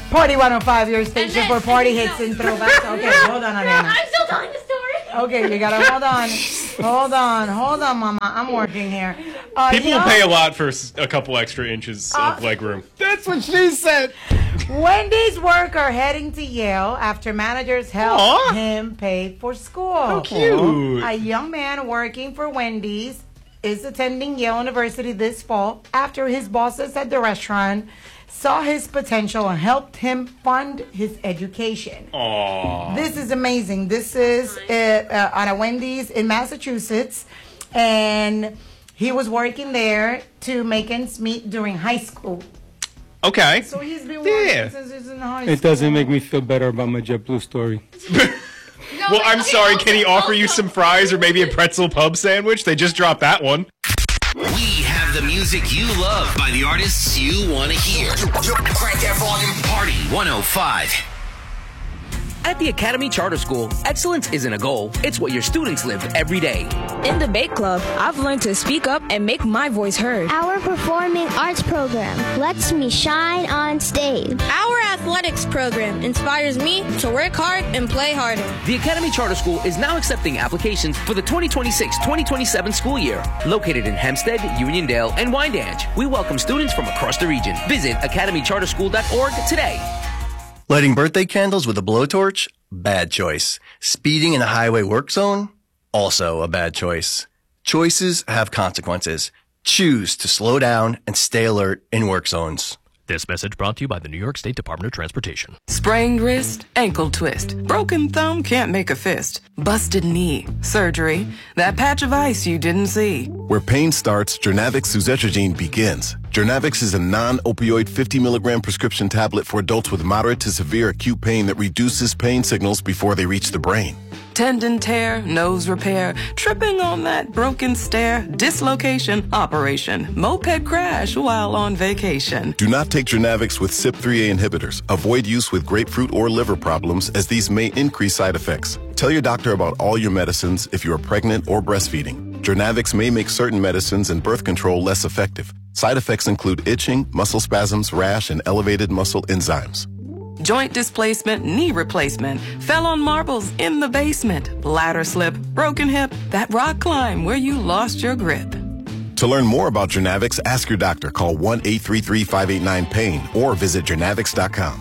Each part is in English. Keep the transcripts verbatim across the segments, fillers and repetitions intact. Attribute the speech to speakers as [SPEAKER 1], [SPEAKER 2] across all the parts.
[SPEAKER 1] Party one oh five, your station for party hits and throwbacks. Okay, hold on, Ariana.
[SPEAKER 2] I'm still telling the story.
[SPEAKER 1] Okay, you gotta hold on. Hold on, hold on, Mama. I'm working here. Uh,
[SPEAKER 3] People
[SPEAKER 1] young,
[SPEAKER 3] will pay a lot for a couple extra inches
[SPEAKER 1] uh,
[SPEAKER 3] of leg room.
[SPEAKER 4] That's what she said.
[SPEAKER 1] Wendy's worker heading to Yale after managers helped
[SPEAKER 3] Aww.
[SPEAKER 1] him pay for school.
[SPEAKER 3] How cute.
[SPEAKER 1] A young man working for Wendy's is attending Yale University this fall after his bosses at the restaurant saw his potential and helped him fund his education.
[SPEAKER 3] Aww.
[SPEAKER 1] This is amazing. This is uh, uh, on a Wendy's in Massachusetts, and he was working there to make ends meet during high school.
[SPEAKER 3] Okay.
[SPEAKER 1] So he's been working
[SPEAKER 3] Yeah.
[SPEAKER 1] since he's in high school.
[SPEAKER 4] It doesn't make me feel better about my JetBlue story.
[SPEAKER 3] Well, I'm sorry. Can he offer you some fries or maybe a pretzel pub sandwich? They just dropped that one.
[SPEAKER 5] We have the music you love by the artists you want to hear. Crank that volume. Party one oh five.
[SPEAKER 6] At the Academy Charter School, excellence isn't a goal, it's what your students live every day.
[SPEAKER 7] In the Bake Club, I've learned to speak up and make my voice heard.
[SPEAKER 8] Our performing arts program lets me shine on stage.
[SPEAKER 9] Our athletics program inspires me to work hard and play harder.
[SPEAKER 6] The Academy Charter School is now accepting applications for the twenty twenty-six twenty twenty-seven school year. Located in Hempstead, Uniondale, and Wyandanch, we welcome students from across the region. Visit academy charter school dot org today.
[SPEAKER 10] Lighting birthday candles with a blowtorch? Bad choice. Speeding in a highway work zone? Also a bad choice. Choices have consequences. Choose to slow down and stay alert in work zones.
[SPEAKER 11] This message brought to you by the New York State Department of Transportation.
[SPEAKER 12] Sprained wrist, ankle twist. Broken thumb can't make a fist. Busted knee, surgery. That patch of ice you didn't see.
[SPEAKER 13] Where pain starts, Jernavix suzetrigine begins. Jernavix is a non-opioid fifty milligram prescription tablet for adults with moderate to severe acute pain that reduces pain signals before they reach the brain.
[SPEAKER 12] Tendon tear, nose repair, tripping on that broken stair, dislocation, operation, moped crash while on vacation.
[SPEAKER 13] Do not take Jernavix with C Y P three A inhibitors. Avoid use with grapefruit or liver problems as these may increase side effects. Tell your doctor about all your medicines if you are pregnant or breastfeeding. Jernavix may make certain medicines and birth control less effective. Side effects include itching, muscle spasms, rash, and elevated muscle enzymes.
[SPEAKER 12] Joint displacement, knee replacement, fell on marbles in the basement, ladder slip, broken hip, that rock climb where you lost your grip.
[SPEAKER 13] To learn more about Jernavix, ask your doctor. Call one eight three three, five eight nine, pain or visit jernavix dot com.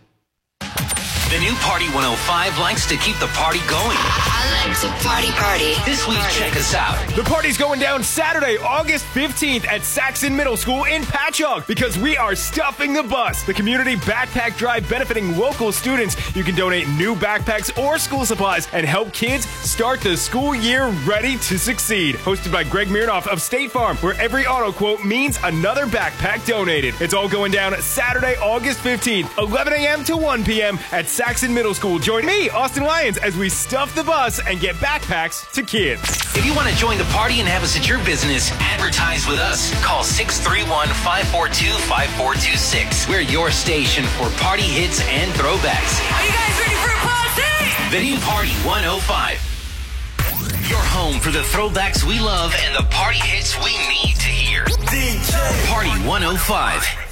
[SPEAKER 5] The new Party one oh five likes to keep the party going.
[SPEAKER 14] I like to party party.
[SPEAKER 5] This week, check us out.
[SPEAKER 3] The party's going down Saturday, August fifteenth at Saxon Middle School in Patchogue because we are stuffing the bus. The community backpack drive benefiting local students. You can donate new backpacks or school supplies and help kids start the school year ready to succeed. Hosted by Greg Mirnoff of State Farm, where every auto quote means another backpack donated. It's all going down Saturday, August fifteenth, eleven a.m. to one p.m. at Saxon Middle School. Join me, Austin Lyons, as we stuff the bus and get backpacks to kids.
[SPEAKER 5] If you want to join the party and have us at your business, advertise with us. Call six three one, five four two, five four two six. We're your station for party hits and throwbacks.
[SPEAKER 14] Are you guys ready for a party?
[SPEAKER 5] The new Party one oh five. Your home for the throwbacks we love and the party hits we need to hear. D J Party one oh five.